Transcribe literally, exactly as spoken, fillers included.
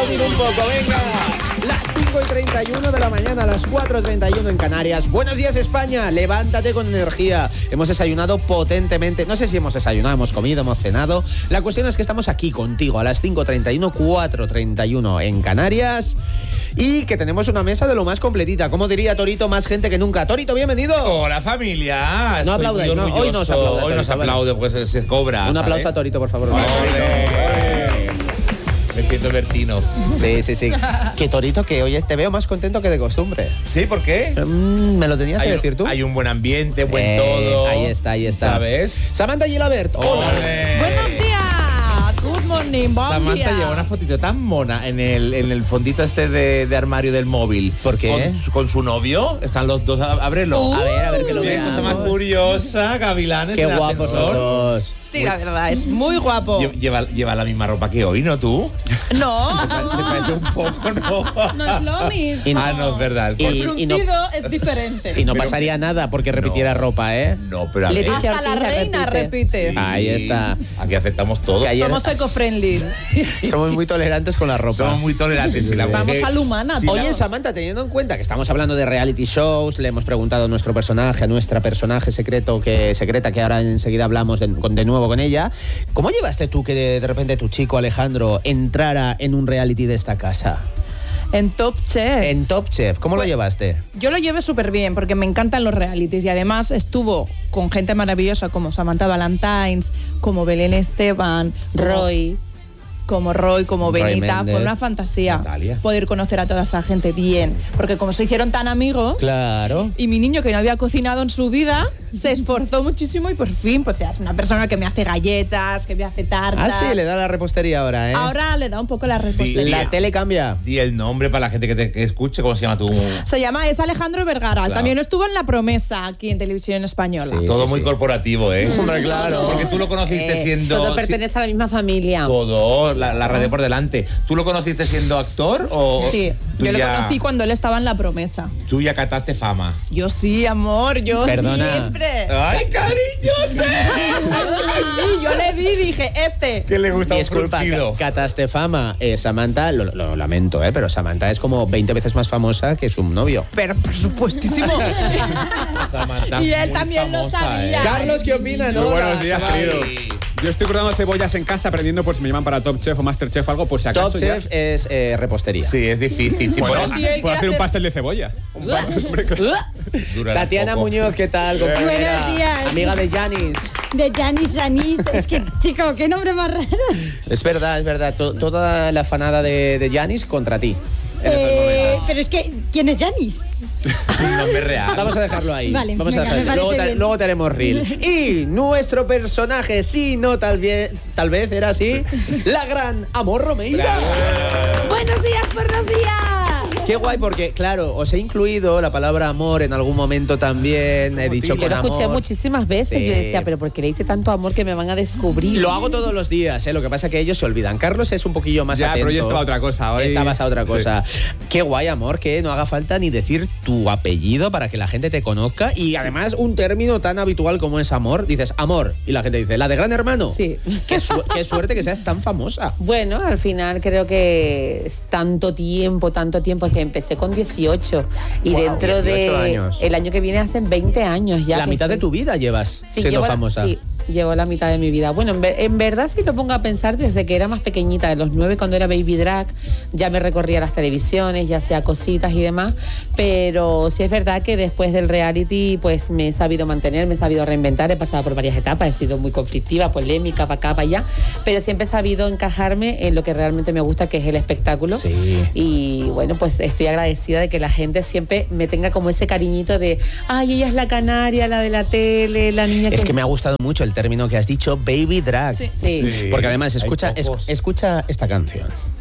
dormir un poco, venga. Las cinco y treinta y uno de la mañana, las cuatro y treinta y uno en Canarias. Buenos días, España. Levántate con energía. Hemos desayunado potentemente. No sé si hemos desayunado, hemos comido, hemos cenado. La cuestión es que estamos aquí contigo a las cinco y treinta y uno, cuatro y treinta y uno en Canarias. Y que tenemos una mesa de lo más completita. Como diría Torito, más gente que nunca. Torito, bienvenido. Hola, familia. No aplaudáis, no, hoy no se aplaude. Hoy no se aplaude porque se, se cobra. Un ¿sabes? aplauso a Torito, por favor. Me siento vertinos. Sí, sí, sí. Que Torito, que hoy te veo más contento que de costumbre. ¿Sí? ¿Por qué? Mm, ¿Me lo tenías hay, que decir tú? Hay un buen ambiente, buen eh, todo. Ahí está, ahí está. ¿Sabes? Samantha Gilabert, hola. Olé. Buenos días. Good morning, buen Samantha día. lleva una fotito tan mona en el, en el fondito este de, de armario del móvil. ¿Por qué? Con, su- con su novio. Están los dos. á- Ábrelo. Uh, A ver, a ver que lo Qué cosa más veamos. curiosa, gavilanes. Qué en el guapos ascensor. los dos. Sí, la verdad, es muy guapo. Lle- Lleva, lleva la misma ropa que hoy, ¿no tú? No, Se parece un poco, ¿no? no es lo mismo. Y no- Ah, no, es verdad. Y- El y no- fruncido es diferente. Y no Pero- pasaría nada porque repitiera No. ropa, ¿eh? No, pero a Le ver. dice- Hasta la Ortiz reina repite. repite. Ahí está. Aquí aceptamos todo. Que ayer- Somos eco-friendly. Somos muy tolerantes con la ropa. Somos muy tolerantes. Si la Vamos mujer- al humana. si tío. la- Oye, Samantha, teniendo en cuenta que estamos hablando de reality shows, le hemos preguntado a nuestro personaje, a nuestra personaje secreto que secreta, que ahora enseguida hablamos de, con- de nuevo con ella, ¿cómo llevaste tú que de, de repente tu chico Alejandro entrara en un reality de esta casa? En Top Chef. En Top Chef, ¿cómo lo Pues- llevaste? Yo lo llevé súper bien porque me encantan los realities y además estuvo con gente maravillosa como Samantha Valentines, como Belén Esteban, Roy. como Roy, como Roy Benita. Méndez. Fue una fantasía Natalia. poder conocer a toda esa gente bien. Porque como se hicieron tan amigos, Claro. y mi niño que no había cocinado en su vida se esforzó muchísimo y por fin, pues ya es una persona que me hace galletas, que me hace tartas. Ah, sí, le da la repostería ahora, ¿eh? Ahora le da un poco la repostería. La tele cambia. Di el nombre para la gente que te que escuche. ¿Cómo se llama tu...? Se llama, es Alejandro Vergara. Claro. También estuvo en La Promesa aquí en Televisión Española. Sí. Todo muy corporativo, ¿eh? Hombre, claro. Porque tú lo conociste Eh, siendo... Todo si- pertenece a la misma familia. Todo, la, la red de por delante. ¿Tú lo conociste siendo actor o...? Sí, tú yo lo ya- conocí cuando él estaba en La Promesa. Tú ya cataste fama. Yo sí, amor, yo Perdona. siempre. ¡Ay, cariñote! Sí, yo le vi y dije, este. Que le gusta un Disculpa, fruncido. ca- cataste fama. Eh, Samantha, lo, lo lamento, ¿eh? Pero Samantha es como veinte veces más famosa que su novio. Pero por supuestísimo. Samantha, Y él muy también lo famosa, sabía. ¿eh? Carlos, ¿qué opina? Muy buenos días, chaval. querido. Yo estoy cortando cebollas en casa aprendiendo por si me llaman para Top Chef o Master Chef o algo, por si acaso. Top ya. Chef es eh, repostería. Sí, es difícil. Sí, Bueno, por- sí, él puedo quiere hacer un hacer- pastel de cebolla. Un pa- Hombre, claro. durará Tatiana poco. Muñoz, ¿qué tal, compañera? Buenos días. Amiga de Janis. De Janis Janis. Es que, chico, qué nombre más raro. Es verdad, es verdad. To- toda la fanada de, de Janis contra ti. En estos Eh, momentos. pero es que, ¿quién es Janis? Un nombre real. Vamos a dejarlo ahí. Vale, Vamos a venga, dejarlo. me Luego, parece te, bien. luego te haremos reel. Y nuestro personaje, sí, no, tal vez, tal vez era así, la gran Amor Romeira. Buenos días, buenos días. Qué guay, porque, claro, os he incluido la palabra amor en algún momento también. He dicho Yo con lo escuché amor. muchísimas veces. Sí. Yo decía, pero ¿por qué le hice tanto amor que me van a descubrir? Lo hago todos los días, ¿eh? Lo que pasa es que ellos se olvidan. Carlos es un poquillo más Ya, atento. pero yo estaba a otra cosa. Hoy... Estabas a otra Sí. cosa. Qué guay, amor, que no haga falta ni decir tu apellido para que la gente te conozca. Y además, un término tan habitual como es amor. Dices amor. Y la gente dice, ¿la de Gran Hermano? Sí. Qué, su- qué suerte que seas tan famosa. Bueno, al final creo que es tanto tiempo, tanto tiempo, que empecé con dieciocho y Guau, dentro dieciocho de años. el año que viene hacen veinte años ya. La que mitad de estoy- tu vida llevas Sí, siendo llevo la- famosa. sí, llevo la mitad de mi vida. Bueno, en, ver- en verdad, si lo pongo a pensar, desde que era más pequeñita, de los nueve, cuando era baby drag, ya me recorría las televisiones, ya hacía cositas y demás. Pero sí es verdad que después del reality, pues me he sabido mantener, me he sabido reinventar, he pasado por varias etapas, he sido muy conflictiva, polémica, para acá, para allá, pero siempre he sabido encajarme en lo que realmente me gusta, que es el espectáculo. Sí. Y bueno, pues estoy agradecida de que la gente siempre me tenga como ese cariñito de, ay, ella es la canaria, la de la tele, la niña que... Es que me ha gustado mucho el término que has dicho, baby drag. Sí. Sí. Sí. Porque además, Hay escucha, es- pocos. escucha esta canción.